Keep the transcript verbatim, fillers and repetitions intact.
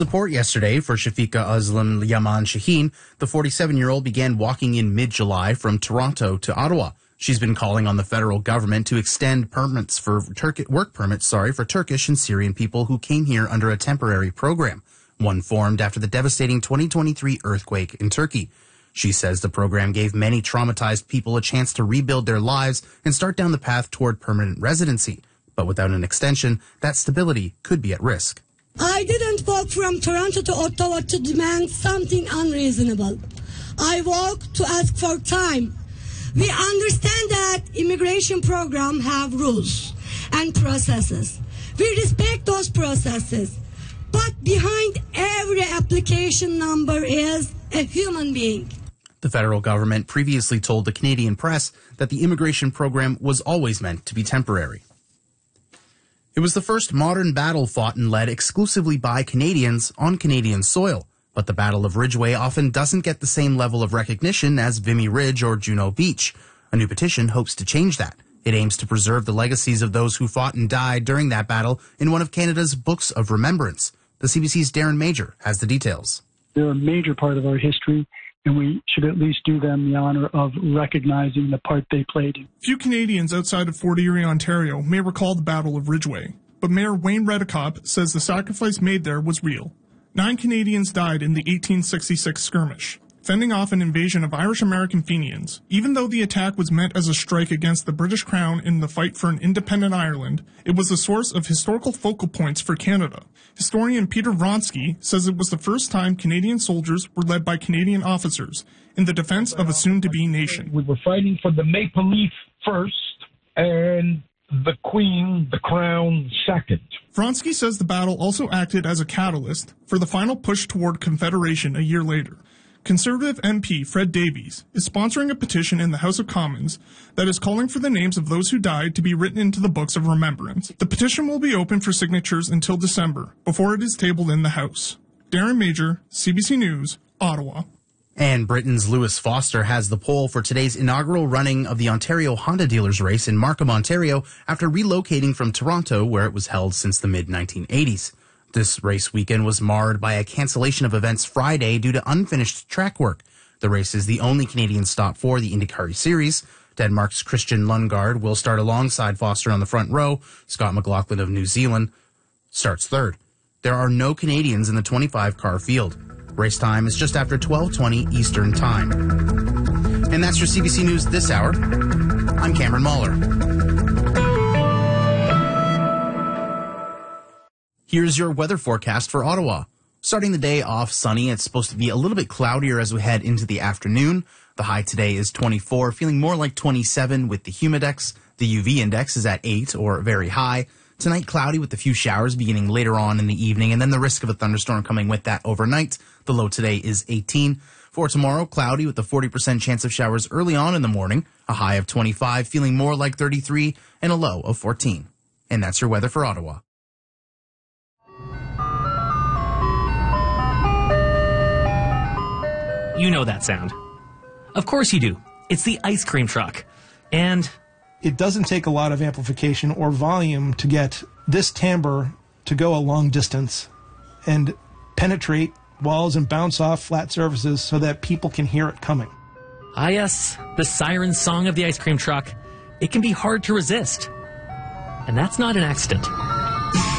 Support yesterday for Shafiqa Aslam Yaman Shaheen. The forty-seven-year-old began walking in mid-July from Toronto to Ottawa. She's been calling on the federal government to extend permits for Turk- work permits, sorry, for Turkish and Syrian people who came here under a temporary program, one formed after the devastating twenty twenty-three earthquake in Turkey. She says the program gave many traumatized people a chance to rebuild their lives and start down the path toward permanent residency. But without an extension, that stability could be at risk. I didn't walk from Toronto to Ottawa to demand something unreasonable. I walked to ask for time. We understand that immigration programs have rules and processes. We respect those processes. But behind every application number is a human being. The federal government previously told the Canadian press that the immigration program was always meant to be temporary. It was the first modern battle fought and led exclusively by Canadians on Canadian soil. But the Battle of Ridgeway often doesn't get the same level of recognition as Vimy Ridge or Juno Beach. A new petition hopes to change that. It aims to preserve the legacies of those who fought and died during that battle in one of Canada's books of remembrance. The C B C's Darren Major has the details. They're a major part of our history, and we should at least do them the honor of recognizing the part they played. Few Canadians outside of Fort Erie, Ontario may recall the Battle of Ridgeway, but Mayor Wayne Redekop says the sacrifice made there was real. Nine Canadians died in the eighteen sixty-six skirmish, fending off an invasion of Irish-American Fenians. Even though the attack was meant as a strike against the British Crown in the fight for an independent Ireland, it was a source of historical focal points for Canada. Historian Peter Vronsky says it was the first time Canadian soldiers were led by Canadian officers in the defense of a soon-to-be nation. We were fighting for the Maple Leaf first and the Queen, the Crown, second. Vronsky says the battle also acted as a catalyst for the final push toward Confederation a year later. Conservative M P Fred Davies is sponsoring a petition in the House of Commons that is calling for the names of those who died to be written into the books of remembrance. The petition will be open for signatures until December, before it is tabled in the House. Darren Major, C B C News, Ottawa. And Britain's Lewis Foster has the pole for today's inaugural running of the Ontario Honda Dealers Race in Markham, Ontario, after relocating from Toronto, where it was held since the mid nineteen eighties. This race weekend was marred by a cancellation of events Friday due to unfinished track work. The race is the only Canadian stop for the IndyCar Series. Denmark's Christian Lundgaard will start alongside Foster on the front row. Scott McLaughlin of New Zealand starts third. There are no Canadians in the twenty-five car field. Race time is just after twelve twenty Eastern Time. And that's your C B C News this hour. I'm Cameron Mahler. Here's your weather forecast for Ottawa. Starting the day off sunny, it's supposed to be a little bit cloudier as we head into the afternoon. The high today is twenty-four, feeling more like twenty-seven with the humidex. The U V index is at eight or very high. Tonight, cloudy with a few showers beginning later on in the evening, and then the risk of a thunderstorm coming with that overnight. The low today is eighteen. For tomorrow, cloudy with a forty percent chance of showers early on in the morning, a high of twenty-five, feeling more like thirty-three, and a low of fourteen. And that's your weather for Ottawa. You know that sound. Of course you do. It's the ice cream truck. And it doesn't take a lot of amplification or volume to get this timbre to go a long distance and penetrate walls and bounce off flat surfaces so that people can hear it coming. Ah, yes, the siren song of the ice cream truck. It can be hard to resist. And that's not an accident.